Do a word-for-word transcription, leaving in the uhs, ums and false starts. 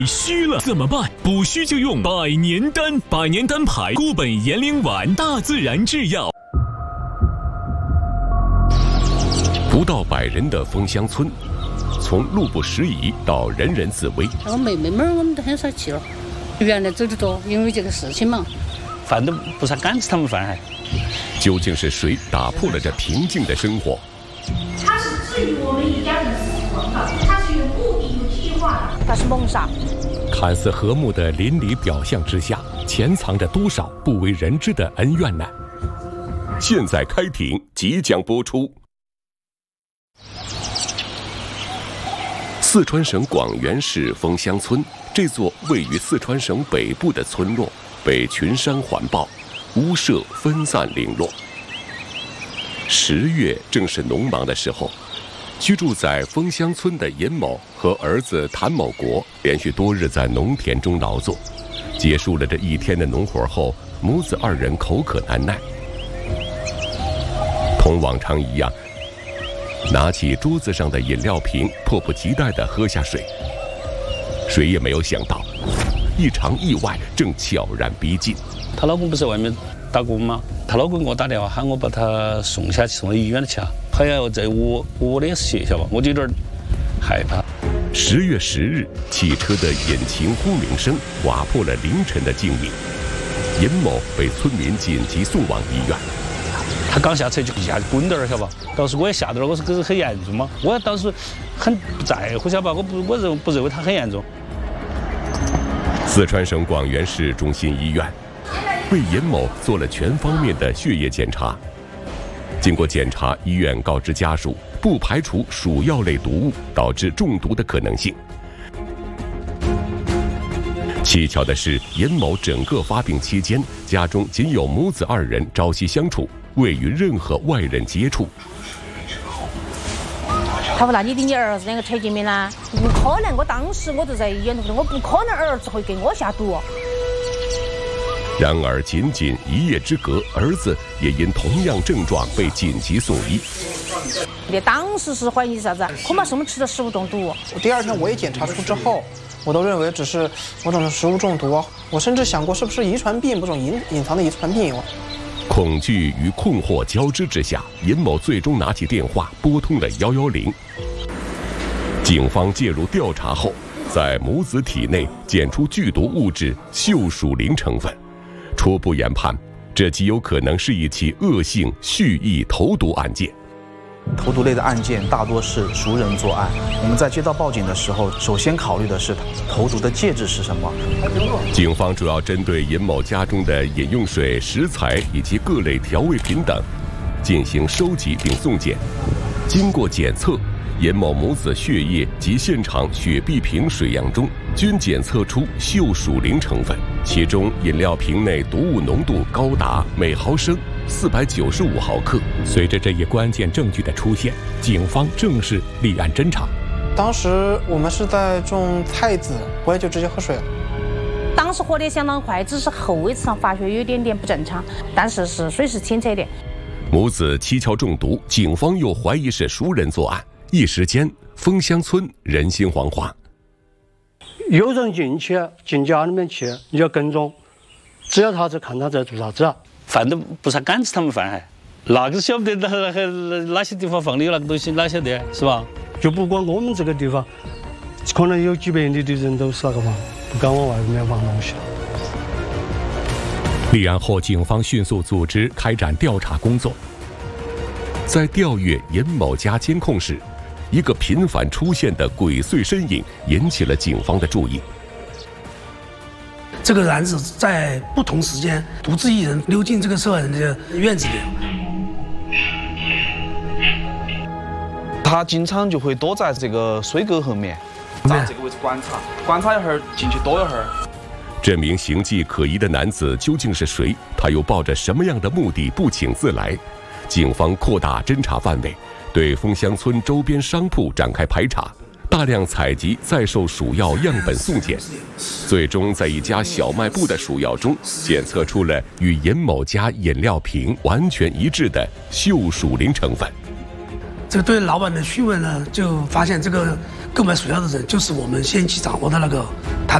虚了怎么办？补虚就用百年丹，百年丹牌固本延龄丸，大自然制药。 不到百人的枫香村，从路不拾遗到人人自危。 我妹妹们我们都很少去了，原来走得多，因为这个事情嘛。 饭都不是敢吃他们饭还。 究竟是谁打破了这平静的生活？ 它是治愈我们一家人死亡的，它是有目的、有计划的， 它是谋杀。 看似和睦的邻里表象之下，潜藏着多少不为人知的恩怨呢？ 现在开庭，即将播出。四川省广元市枫香村，这座位于四川省北部的村落，被群山环抱，屋舍分散零落。十月正是农忙的时候，居住在枫香村的尹某和儿子谭某国连续多日在农田中劳作，结束了这一天的农活后，母子二人口渴难耐，同往常一样，拿起桌子上的饮料瓶，迫不及待地喝下水。谁也没有想到，一场意外正悄然逼近。 她老公不是外面打工吗？她老公给我打电话喊我把她送下去，送到医院去啊。还要在我我的学校吧，我就有点害怕。 十月十日，汽车的引擎轰鸣声划破了凌晨的静谧。尹某被村民紧急送往医院。 他刚下车就一下就滚到那儿，晓得吧？当时我也吓到了，我说这是很严重吗？我当时很不在乎，晓得吧？我不我认不认为他很严重。 四川省广元市中心医院为尹某做了全方面的血液检查。经过检查，医院告知家属，不排除鼠药类毒物导致中毒的可能性。蹊跷的是，尹某整个发病期间，家中仅有母子二人朝夕相处，未与任何外人接触。 他说：“那你跟你儿子两个扯见面啦？不可能！我当时我就在医院头，我不可能儿子会给我下毒。” 然而，仅仅一夜之隔，儿子也因同样症状被紧急送医。 你当时是怀疑啥子？恐怕是我们吃的食物中毒。 第二天我也检查出之后，我都认为只是某种食物中毒。我甚至想过是不是遗传病，某种隐隐藏的遗传病。 恐惧与困惑交织之下，尹某最终拿起电话拨通了幺幺零。警方介入调查后，在母子体内检出剧毒物质溴鼠灵成分。初步研判，这极有可能是一起恶性蓄意投毒案件。 投毒类的案件大多是熟人作案。我们在接到报警的时候，首先考虑的是投毒的介质是什么。 警方主要针对尹某家中的饮用水、食材以及各类调味品等进行收集并送检。经过检测，尹某母子血液及现场雪碧瓶水样中均检测出溴鼠灵成分，其中饮料瓶内毒物浓度高达每毫升四百九十五毫克。 随着这一关键证据的出现，警方正式立案侦查。 当时我们是在种菜籽，我也就直接喝水了。 当时喝得相当快，只是后胃上发觉有一点点不正常，但是是水是清澈的。 母子蹊跷中毒，警方又怀疑是熟人作案，一时间枫香村人心惶惶。 有人进去进家里面去，你要跟踪，只要他在看他在做啥子。 饭都不是敢吃他们饭还，那个晓不得那还哪些地方放的有那个东西，哪晓得是吧？ 就不光我们这个地方，可能有几百里的人都是那个嘛，不敢往外面放东西。 立案后，警方迅速组织开展调查工作。 在调阅尹某家监控时，一个频繁出现的鬼祟身影引起了警方的注意。 这个男子在不同时间独自一人溜进这个受害人的院子里。 他经常就会躲在这个水沟后面，在这个位置观察，观察一会儿进去躲一会儿。 这名形迹可疑的男子究竟是谁？他又抱着什么样的目的不请自来？警方扩大侦查范围，对枫香村周边商铺展开排查，大量采集在售鼠药样本送检，最终在一家小卖部的鼠药中检测出了与尹某家饮料瓶完全一致的溴鼠灵成分。 这个对老板的讯问呢，就发现这个购买鼠药的人，就是我们先期掌握的那个